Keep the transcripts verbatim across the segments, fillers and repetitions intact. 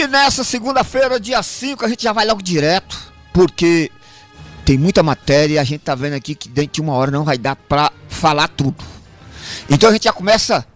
E nessa segunda-feira, dia cinco, a gente já vai logo direto, porque tem muita matéria e a gente tá vendo aqui que dentro de uma hora não vai dar pra falar tudo. Então a gente já começa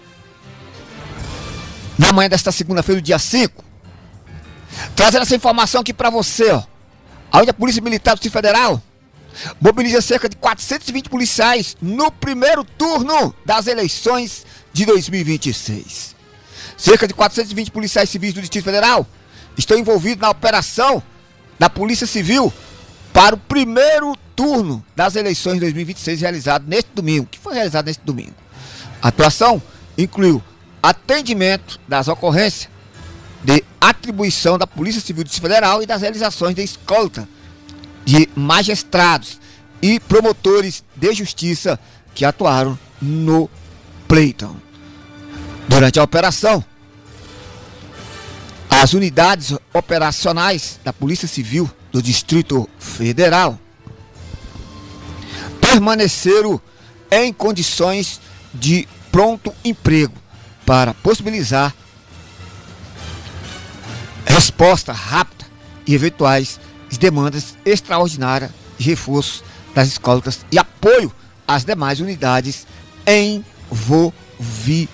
na manhã desta segunda-feira, dia cinco, trazendo essa informação aqui pra você, ó. Onde a Polícia Militar do Distrito Federal mobiliza cerca de quatrocentos e vinte policiais no primeiro turno das eleições de dois mil e vinte e seis. Cerca de quatrocentos e vinte policiais civis do Distrito Federal estão envolvidos na operação da Polícia Civil para o primeiro turno das eleições de dois mil e vinte e seis, realizado neste domingo, que foi realizado neste domingo. A atuação incluiu atendimento das ocorrências de atribuição da Polícia Civil do Distrito Federal e das realizações de escolta de magistrados e promotores de justiça que atuaram no pleito. Durante a operação, as unidades operacionais da Polícia Civil do Distrito Federal permaneceram em condições de pronto emprego para possibilitar resposta rápida e eventuais demandas extraordinárias de reforço das escoltas e apoio às demais unidades envolvidas.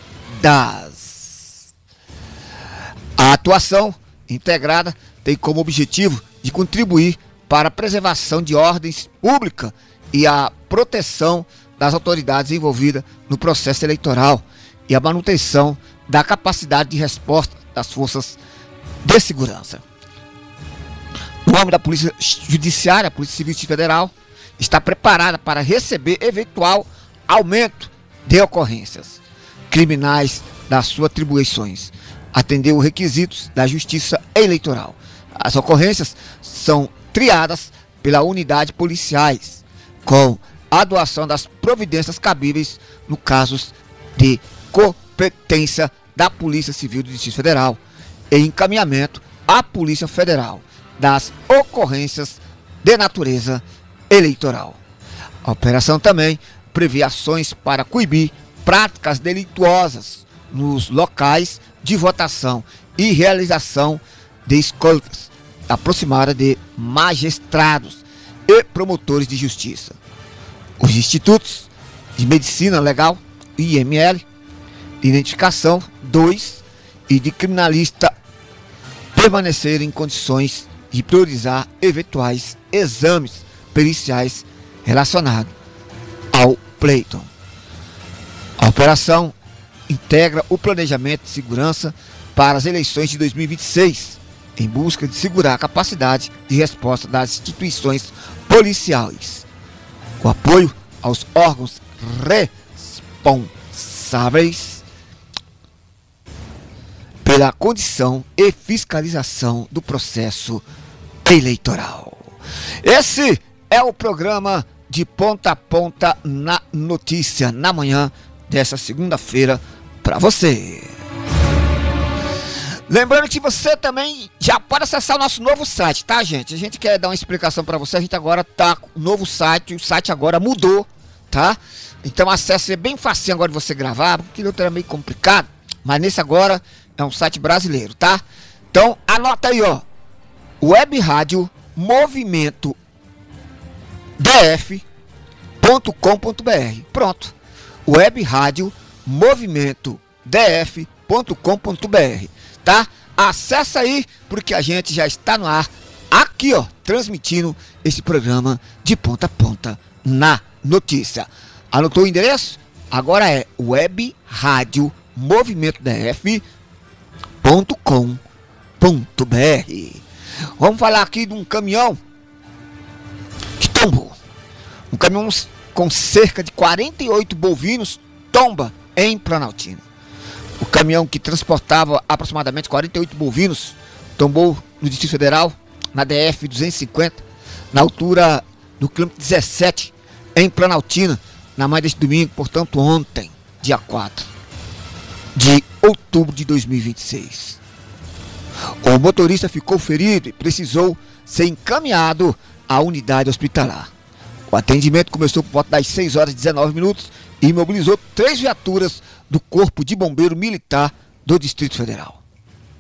A atuação integrada tem como objetivo de contribuir para a preservação de ordens públicas e a proteção das autoridades envolvidas no processo eleitoral e a manutenção da capacidade de resposta das forças de segurança. No âmbito da Polícia Judiciária, a Polícia Civil Federal está preparada para receber eventual aumento de ocorrências criminais das suas atribuições, atender os requisitos da Justiça Eleitoral. As ocorrências são triadas pela unidade policiais, com a doação das providências cabíveis no casos de competência da Polícia Civil do Distrito Federal e encaminhamento à Polícia Federal das ocorrências de natureza eleitoral. A operação também prevê ações para coibir práticas delituosas nos locais de votação e realização de escoltas aproximada de magistrados e promotores de justiça. Os institutos de medicina legal, I M L, de identificação dois e de criminalista permanecerem em condições de priorizar eventuais exames periciais relacionados ao pleito. A operação integra o planejamento de segurança para as eleições de dois mil e vinte e seis, em busca de segurar a capacidade de resposta das instituições policiais, com apoio aos órgãos responsáveis pela condição e fiscalização do processo eleitoral. Esse é o programa de ponta a ponta na notícia, na manhã dessa segunda-feira, para você. Lembrando que você também já pode acessar o nosso novo site, tá, gente? A gente quer dar uma explicação para você. A gente agora tá com um novo site, o site agora mudou, tá? Então acesse, é bem fácil agora de você gravar, porque o outro era meio complicado, mas nesse agora é um site brasileiro, tá? Então anota aí, ó, web rádio movimento d f ponto com ponto b r. Pronto, web rádio movimento d f ponto com ponto b r, tá? Acessa aí, porque a gente já está no ar aqui, ó, transmitindo esse programa de ponta a ponta na notícia. Anotou o endereço? Agora é web rádio movimento d f ponto com ponto b r. Vamos falar aqui de um caminhão que tombou. Um caminhão com cerca de quarenta e oito bovinos tomba em Planaltina. O caminhão que transportava aproximadamente quarenta e oito bovinos tombou no Distrito Federal, na D F duzentos e cinquenta, na altura do quilômetro dezessete, em Planaltina, na manhã deste domingo, portanto ontem, dia quatro de outubro de dois mil e vinte e seis. O motorista ficou ferido e precisou ser encaminhado à unidade hospitalar. O atendimento começou por volta das seis horas e dezenove minutos e mobilizou três viaturas do Corpo de Bombeiro Militar do Distrito Federal.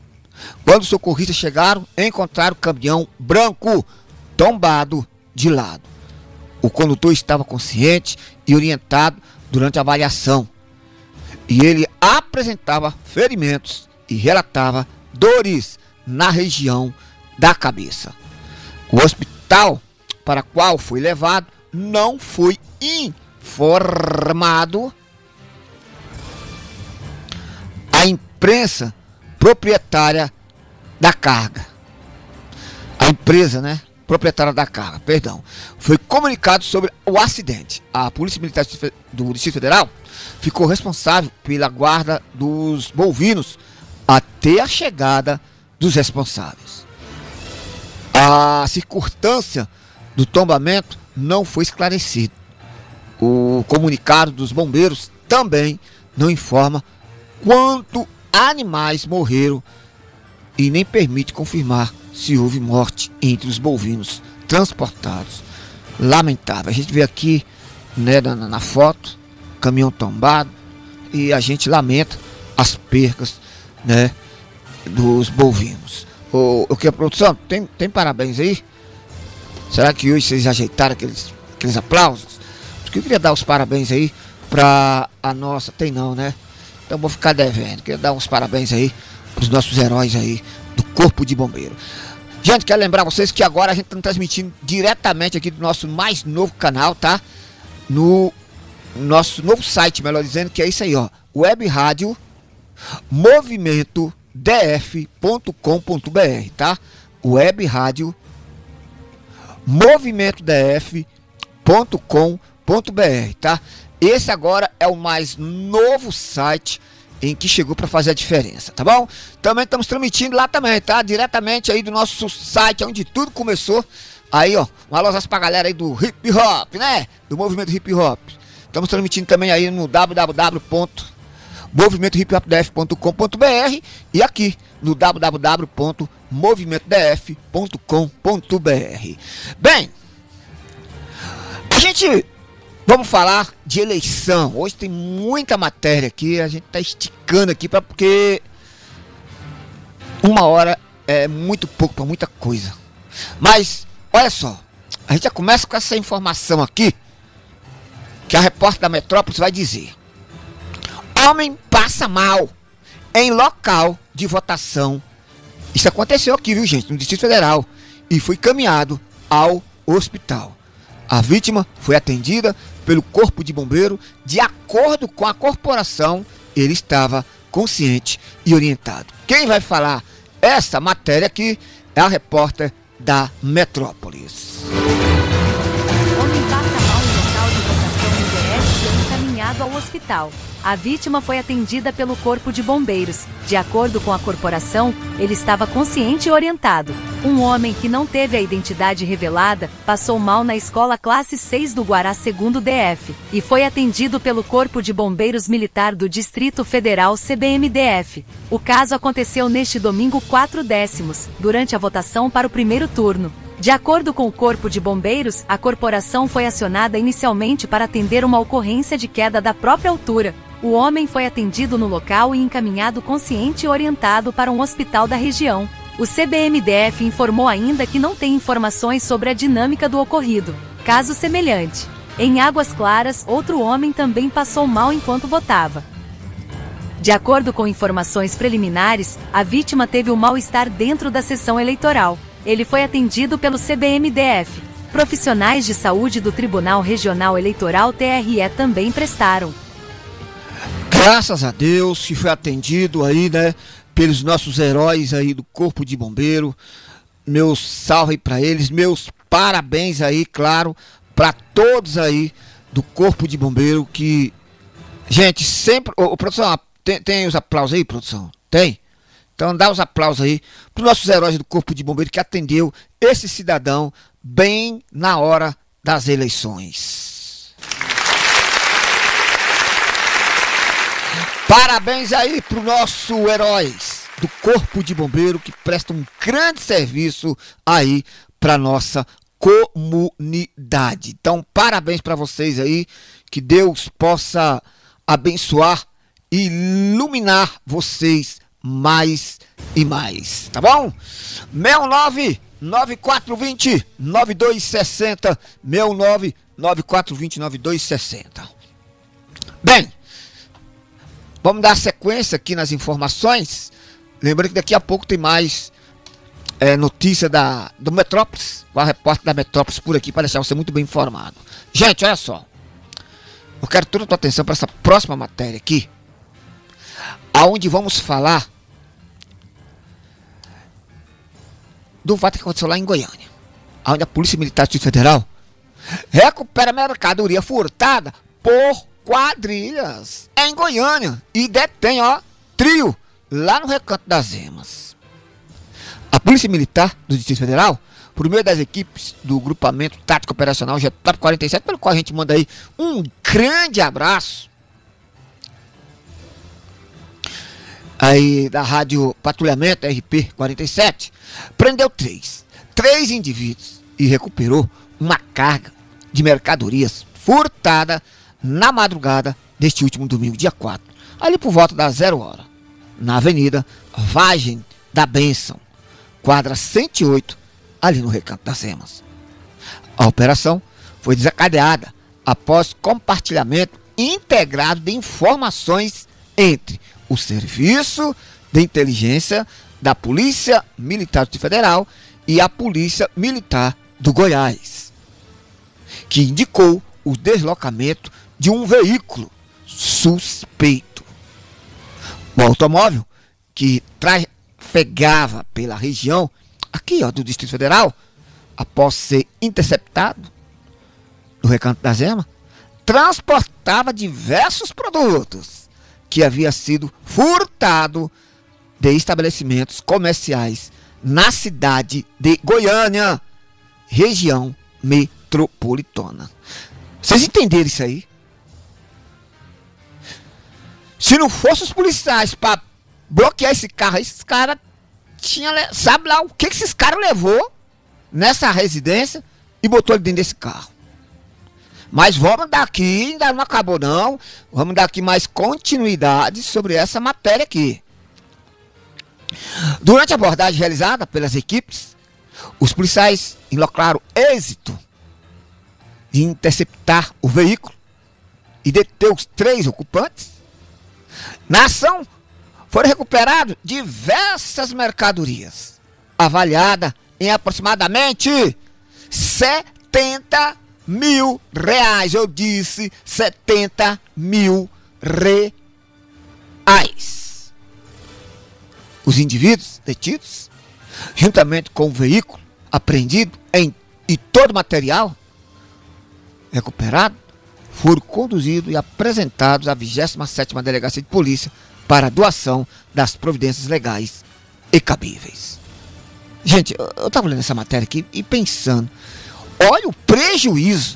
Quando os socorristas chegaram, encontraram o caminhão branco tombado de lado. O condutor estava consciente e orientado durante a avaliação. E ele apresentava ferimentos e relatava dores na região da cabeça. O hospital para o qual foi levado não foi informado a imprensa proprietária da carga. A empresa, né? Proprietária da carga, perdão. Foi comunicado sobre o acidente. A Polícia Militar do Distrito Federal ficou responsável pela guarda dos bovinos até a chegada dos responsáveis. A circunstância do tombamento não foi esclarecida. O comunicado dos bombeiros também não informa quantos animais morreram e nem permite confirmar se houve morte entre os bovinos transportados. Lamentável. A gente vê aqui, né, na, na foto, caminhão tombado, e a gente lamenta as percas, né, dos bovinos. O, o que a produção? Tem, tem parabéns aí? Será que hoje vocês ajeitaram aqueles, aqueles aplausos? Porque eu queria dar os parabéns aí pra a nossa... Tem não, né? Então vou ficar devendo. Queria dar uns parabéns aí pros nossos heróis aí do Corpo de Bombeiro. Gente, quero lembrar vocês que agora a gente está transmitindo diretamente aqui do nosso mais novo canal, tá? No nosso novo site, melhor dizendo, que é isso aí, ó. Web Rádio Movimento D F ponto com ponto B R, tá? Web Rádio Movimento D F ponto com ponto B R, tá? Esse agora é o mais novo site em que chegou para fazer a diferença, tá bom? Também estamos transmitindo lá também, tá? Diretamente aí do nosso site, onde tudo começou. Aí, ó, um alô pra galera aí do hip hop, né? Do movimento hip hop. Estamos transmitindo também aí no w w w ponto movimento hip hop d f ponto com ponto b r e aqui no w w w ponto movimento d f ponto com ponto b r. Bem, a gente... Vamos falar de eleição. Hoje tem muita matéria aqui. A gente está esticando aqui pra, porque uma hora é muito pouco para muita coisa. Mas, olha só. A gente já começa com essa informação aqui. Que a repórter da Metrópolis vai dizer. Homem passa mal em local de votação. Isso aconteceu aqui, viu, gente? No Distrito Federal. E foi caminhado ao hospital. A vítima foi atendida pelo Corpo de Bombeiro. De acordo com a corporação, ele estava consciente e orientado. Quem vai falar essa matéria aqui é a repórter da Metrópolis. Homem passa mal em local de votação no D F e é encaminhado ao hospital. A vítima foi atendida pelo Corpo de Bombeiros. De acordo com a corporação, ele estava consciente e orientado. Um homem que não teve a identidade revelada passou mal na escola classe seis do Guará segundo D F e foi atendido pelo Corpo de Bombeiros Militar do Distrito Federal C B M D F. O caso aconteceu neste domingo quatro décimos, durante a votação para o primeiro turno. De acordo com o Corpo de Bombeiros, a corporação foi acionada inicialmente para atender uma ocorrência de queda da própria altura. O homem foi atendido no local e encaminhado consciente e orientado para um hospital da região. O C B M D F informou ainda que não tem informações sobre a dinâmica do ocorrido. Caso semelhante. Em Águas Claras, outro homem também passou mal enquanto votava. De acordo com informações preliminares, a vítima teve um mal-estar dentro da sessão eleitoral. Ele foi atendido pelo C B M D F. Profissionais de saúde do Tribunal Regional Eleitoral T R E também prestaram. Graças a Deus que foi atendido aí, né, pelos nossos heróis aí do Corpo de Bombeiro. Meus salve para eles, meus parabéns aí, claro, para todos aí do Corpo de Bombeiro que, gente, sempre... Ô, ô, produção, tem, tem os aplausos aí, produção? Tem? Então dá os aplausos aí para os nossos heróis do Corpo de Bombeiro que atendeu esse cidadão bem na hora das eleições. Parabéns aí para os nossos heróis do Corpo de Bombeiro que prestam um grande serviço aí para nossa comunidade. Então, parabéns para vocês aí, que Deus possa abençoar e iluminar vocês mais e mais, tá bom? sessenta e nove, nove quatro dois zero, nove dois seis zero, sessenta e nove, nove quatro dois zero, nove dois seis zero. Bem, vamos dar sequência aqui nas informações. Lembrando que daqui a pouco tem mais é, notícia da, do Metrópolis, com a repórter da Metrópolis por aqui, para deixar você muito bem informado. Gente, olha só. Eu quero toda a tua atenção para essa próxima matéria aqui, aonde vamos falar do fato que aconteceu lá em Goiânia, onde a Polícia Militar do Distrito Federal recupera mercadoria furtada por quadrilhas em Goiânia e detém, ó, trio lá no Recanto das Emas. A Polícia Militar do Distrito Federal, por meio das equipes do Grupamento Tático Operacional G T O P quarenta e sete, pelo qual a gente manda aí um grande abraço, aí da Rádio Patrulhamento R P quarenta e sete, prendeu três, três indivíduos e recuperou uma carga de mercadorias furtada na madrugada deste último domingo, dia quatro, ali por volta das zero hora, na Avenida Vagem da Bênção, quadra cento e oito, ali no Recanto das Emas. A operação foi desencadeada após compartilhamento integrado de informações entre o Serviço de Inteligência da Polícia Militar do Distrito Federal e a Polícia Militar do Goiás, que indicou o deslocamento de um veículo suspeito. O automóvel, que trafegava pela região aqui, ó, do Distrito Federal, após ser interceptado no Recanto das Emas, transportava diversos produtos que havia sido furtado de estabelecimentos comerciais na cidade de Goiânia, região metropolitana. Vocês entenderam isso aí? Se não fosse os policiais para bloquear esse carro, esses caras tinham, sabe lá o que, que esses caras levou nessa residência e botou ele dentro desse carro. Mas vamos dar aqui, ainda não acabou não, vamos dar aqui mais continuidade sobre essa matéria aqui. Durante a abordagem realizada pelas equipes, os policiais enlocraram êxito de interceptar o veículo e deter os três ocupantes. Na ação, foram recuperadas diversas mercadorias, avaliada em aproximadamente setenta mil reais. Eu disse setenta mil reais. Os indivíduos detidos, juntamente com o veículo apreendido em, e todo o material recuperado, foram conduzidos e apresentados à vigésima sétima Delegacia de Polícia para a doação das providências legais e cabíveis. Gente, eu estava lendo essa matéria aqui e pensando, olha o prejuízo,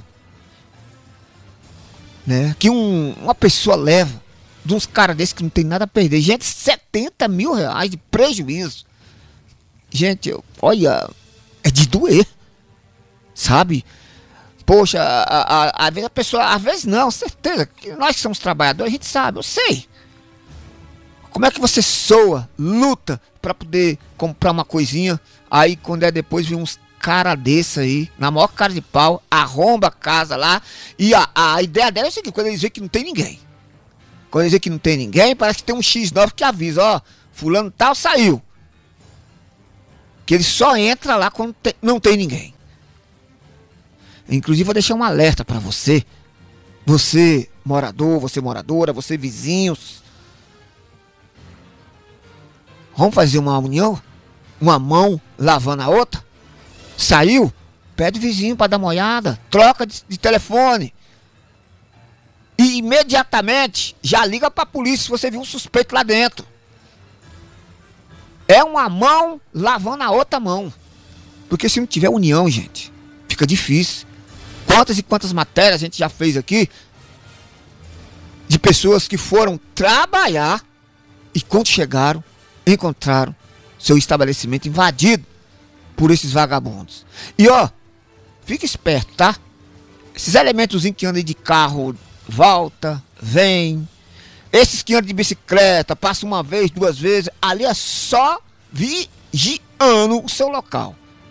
né, que um, uma pessoa leva de uns caras desses que não tem nada a perder. Gente, setenta mil reais de prejuízo. Gente, olha, é de doer, sabe? Poxa, às vezes a pessoa, às vezes não, certeza, que nós que somos trabalhadores, a gente sabe, eu sei. Como é que você soa, luta para poder comprar uma coisinha, aí quando é depois vem uns cara desse aí, na maior cara de pau, arromba a casa lá, e a, a ideia dela é o seguinte, quando eles veem que não tem ninguém. Quando eles veem que não tem ninguém, parece que tem um xis nove que avisa, ó, fulano tal saiu. Que ele só entra lá quando tem, não tem ninguém. Inclusive vou deixar um alerta para você, você morador, você moradora, você vizinhos. Vamos fazer uma união? Uma mão lavando a outra? Saiu? Pede o vizinho para dar uma olhada, troca de, de telefone. E imediatamente já liga para a polícia se você viu um suspeito lá dentro. É uma mão lavando a outra mão. Porque se não tiver união, gente, fica difícil. Quantas e quantas matérias a gente já fez aqui de pessoas que foram trabalhar e quando chegaram, encontraram seu estabelecimento invadido por esses vagabundos. E ó, fica esperto, tá? Esses elementos que andam de carro, volta, vem. Esses que andam de bicicleta, passa uma vez, duas vezes, ali é só vigiando o seu local.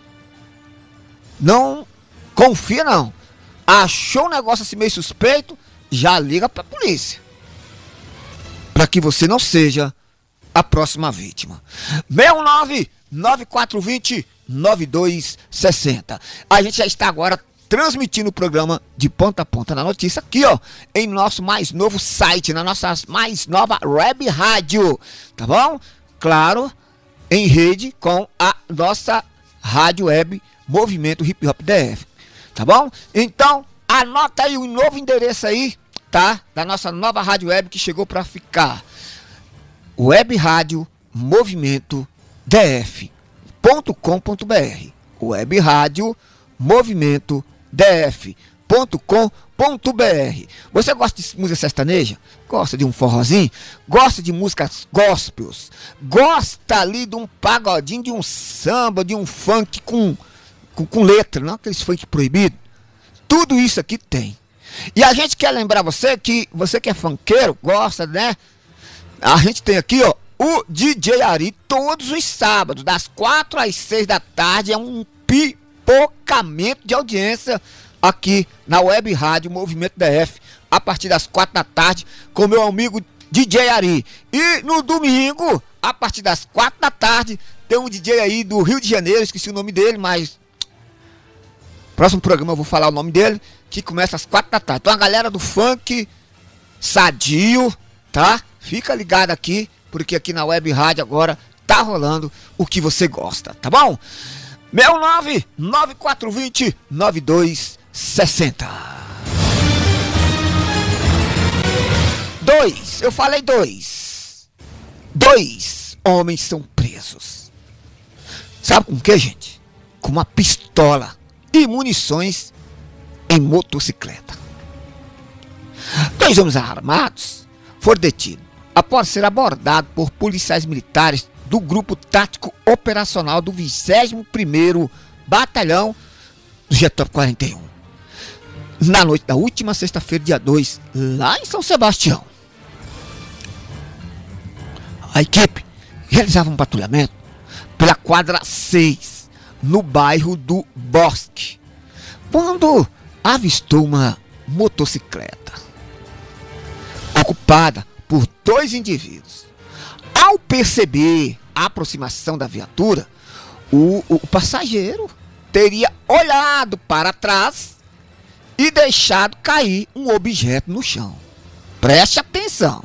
Não confia não. Achou um negócio assim meio suspeito, já liga pra polícia. Para que você não seja a próxima vítima. seis nove nove quatro dois zero nove dois seis zero. A gente já está agora transmitindo o programa de ponta a ponta na notícia aqui, ó, em nosso mais novo site, na nossa mais nova web rádio, tá bom? Claro, em rede com a nossa rádio web Movimento Hip Hop D F, tá bom? Então, anota aí o novo endereço aí, tá? Da nossa nova rádio web que chegou para ficar. Web Rádio Movimento D F ponto com ponto br. Web Rádio Movimento D F ponto com ponto br. Você gosta de música sertaneja? Gosta de um forrozinho? Gosta de músicas gospels? Gosta ali de um pagodinho, de um samba, de um funk com, com, com letra, não aqueles funk proibido? Tudo isso aqui tem. E a gente quer lembrar você que você que é funkeiro, gosta, né? A gente tem aqui, ó, o D J Ari todos os sábados, das quatro às seis da tarde, é um pipocamento de audiência aqui na Web Rádio Movimento D F, a partir das quatro da tarde, com meu amigo D J Ari. E no domingo, a partir das quatro da tarde, tem um D J aí do Rio de Janeiro, esqueci o nome dele, mas próximo programa eu vou falar o nome dele, que começa às quatro da tarde. Então a galera do funk sadio, tá? Fica ligado aqui, porque aqui na Web Rádio agora tá rolando o que você gosta, tá bom? seis nove nove quatro dois zero nove dois seis zero. Dois, eu falei dois. Dois homens são presos. Sabe com o que, gente? Com uma pistola e munições em motocicleta. Dois homens armados foram detidos após ser abordados por policiais militares do Grupo Tático Operacional do vigésimo primeiro Batalhão do G T O P quarenta e um. Na noite da última sexta-feira, dia dois, lá em São Sebastião. A equipe realizava um patrulhamento pela quadra seis, no bairro do Bosque, quando avistou uma motocicleta ocupada por dois indivíduos. Ao perceber a aproximação da viatura, o, o passageiro teria olhado para trás e deixado cair um objeto no chão. Preste atenção.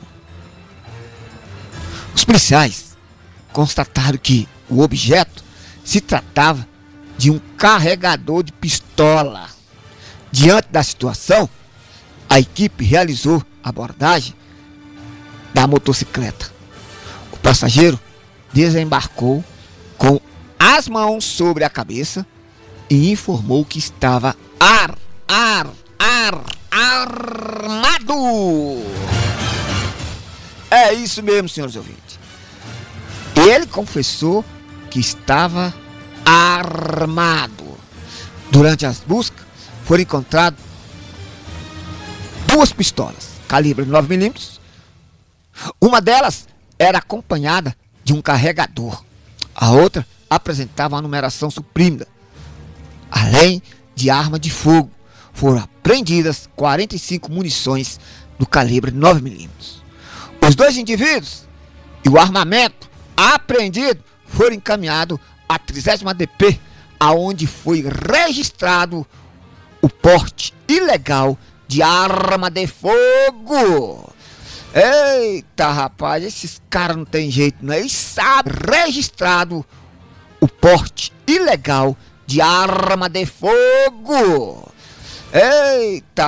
Os policiais constataram que o objeto se tratava de um carregador de pistola. Diante da situação, a equipe realizou a abordagem da motocicleta. O passageiro desembarcou com as mãos sobre a cabeça e informou que estava ar, ar, ar, armado. É isso mesmo, senhores ouvintes. Ele confessou que estava armado. Durante as buscas, foram encontradas duas pistolas calibre nove milímetros. Uma delas era acompanhada de um carregador. A outra apresentava uma numeração suprimida. Além de arma de fogo, foram apreendidas quarenta e cinco munições do calibre nove milímetros. Os dois indivíduos e o armamento apreendido foram encaminhados à trigésima D P, aonde foi registrado o porte ilegal de arma de fogo. Eita, rapaz, esses caras não tem jeito, não é? Eles sabem, registrado o porte ilegal de arma de fogo. Eita.